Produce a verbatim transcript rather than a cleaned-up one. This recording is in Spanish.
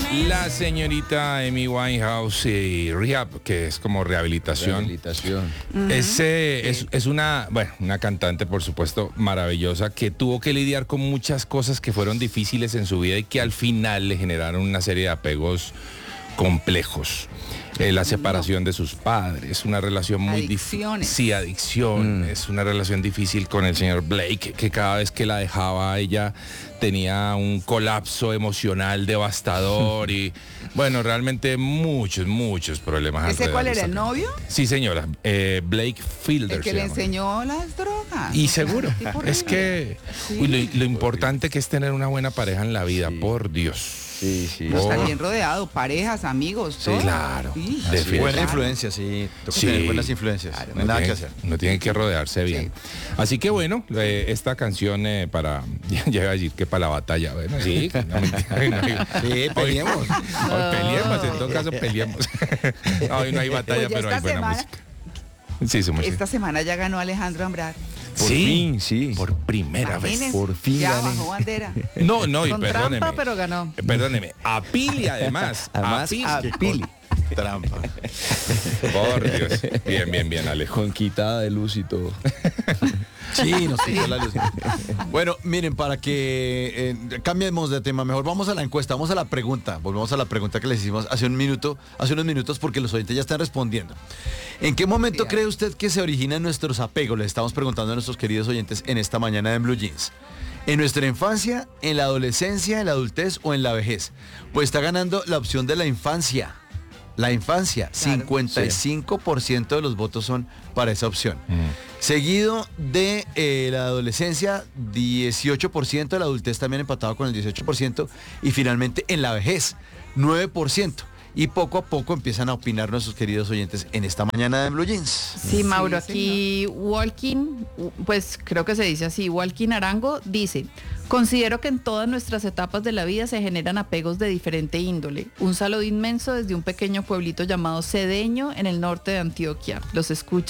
La señorita Amy Winehouse y Rehab, que es como rehabilitación. Rehabilitación. Uh-huh. Ese, es, es una, bueno, una cantante, por supuesto, maravillosa, que tuvo que lidiar con muchas cosas que fueron difíciles en su vida y que al final le generaron una serie de apegos complejos. Eh, la separación de sus padres, una relación muy difícil. Sí, adicción. Mm. Es una relación difícil con el señor Blake, que cada vez que la dejaba ella tenía un colapso emocional devastador y, bueno, realmente muchos, muchos problemas. ¿Ese cuál era, el novio? Sí, señora, eh, Blake Fielder. El que le enseñó las drogas. Y seguro, es que sí. uy, lo, lo importante que es tener una buena pareja en la vida, sí. por Dios. Sí, sí. No, está bien rodeado, parejas, amigos, todo. Sí, claro. Sí. Sí, buena influencia, sí. sí. Tener buenas influencias. Claro. No hay nada tiene, que hacer. No tiene que rodearse bien. Sí. Así que bueno, eh, esta canción eh, para, ya iba a decir que para la batalla, bueno, sí. No, no, sí, peleemos. Hoy, hoy peleemos, en todo caso peleemos. Hoy no hay batalla, pues pero hay buena semana, música. Sí, somos esta sí. semana ya ganó Alejandro Ambrar. Por sí, fin, sí. Por primera Imagínense, vez. Por fin ya gané. bajó bandera. No, no, y Con perdóneme. trampa, pero ganó. Perdóneme. A Pili, además. Además, a Pili. Trampa. Por Dios. Bien, bien, bien, Alejo. Con quitada de luz y todo. Sí, nos quitó la luz. Bueno, miren, para que eh, cambiemos de tema, mejor vamos a la encuesta, vamos a la pregunta. Volvemos a la pregunta que les hicimos hace un minuto, hace unos minutos, porque los oyentes ya están respondiendo. ¿En qué momento sí, cree usted que se originan nuestros apegos? Les estamos preguntando a nuestros queridos oyentes en esta mañana de Blue Jeans. ¿En nuestra infancia, en la adolescencia, en la adultez o en la vejez? Pues está ganando la opción de la infancia. La infancia, claro. cincuenta y cinco por ciento de los votos son para esa opción. Mm. Seguido de eh, la adolescencia, dieciocho por ciento, la adultez también empatado con el dieciocho por ciento y finalmente en la vejez, nueve por ciento. Y poco a poco empiezan a opinar nuestros queridos oyentes en esta mañana de Blue Jeans. Sí, Mauro, aquí Walking, pues creo que se dice así, Walking Arango dice: considero que en todas nuestras etapas de la vida se generan apegos de diferente índole. Un saludo inmenso desde un pequeño pueblito llamado Cedeño en el norte de Antioquia. Los escucho